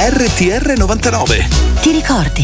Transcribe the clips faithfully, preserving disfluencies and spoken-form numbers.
R T R novantanove. Ti ricordi?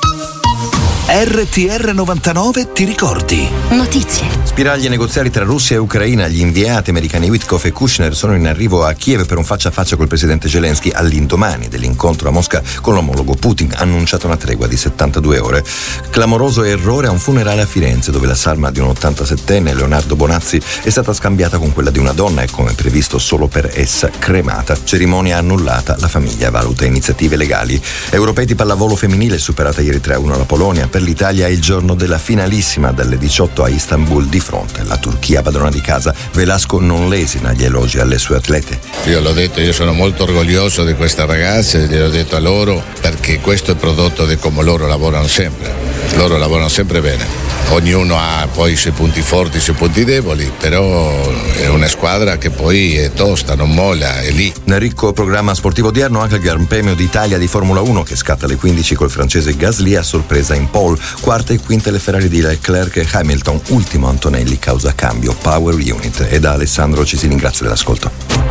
R T R novantanove ti ricordi? Notizie. Spiragli negoziali tra Russia e Ucraina. Gli inviati americani Witkoff e Kushner sono in arrivo a Kiev per un faccia a faccia col presidente Zelensky all'indomani dell'incontro a Mosca con l'omologo Putin. Ha annunciato una tregua di settantadue ore. Clamoroso errore a un funerale a Firenze, dove la salma di un ottantasettenne, Leonardo Bonazzi, è stata scambiata con quella di una donna e, come previsto solo per essa, cremata. Cerimonia annullata. La famiglia valuta iniziative legali. Europei di pallavolo femminile, superata ieri tre a uno la Polonia. Per l'Italia è il giorno della finalissima dalle diciotto a Istanbul, di fronte alla Turchia padrona di casa. Velasco non lesina gli elogi alle sue atlete. Io l'ho detto, io sono molto orgoglioso di queste ragazze, gliel'ho detto a loro, perché questo è prodotto di come loro lavorano sempre. Loro lavorano sempre bene. Ognuno ha poi i suoi punti forti, i suoi punti deboli, però è una squadra che poi è tosta, non molla, è lì. Nel ricco programma sportivo odierno anche il Gran Premio d'Italia di Formula uno, che scatta alle quindici col francese Gasly a sorpresa in pole. Quarta e quinta le Ferrari di Leclerc e Hamilton. Ultimo Antonelli causa cambio Power Unit. E da Alessandro Cisini, grazie dell'ascolto.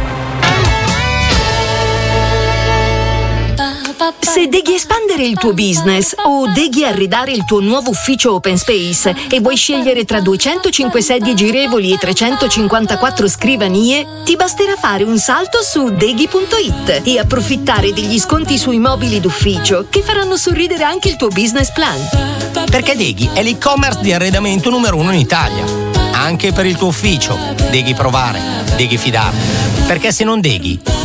Se devi espandere il tuo business o devi arredare il tuo nuovo ufficio open space e vuoi scegliere tra duecentocinque sedie girevoli e trecentocinquantaquattro scrivanie, ti basterà fare un salto su deghi punto it e approfittare degli sconti sui mobili d'ufficio che faranno sorridere anche il tuo business plan. Perché Deghi è l'e-commerce di arredamento numero uno in Italia. Anche per il tuo ufficio. Devi provare, devi fidarti. Perché se non Deghi